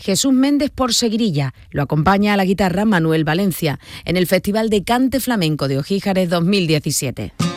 Jesús Méndez por Seguirilla. Lo acompaña a la guitarra Manuel Valencia en el Festival de Cante Flamenco de Ojíjares 2017.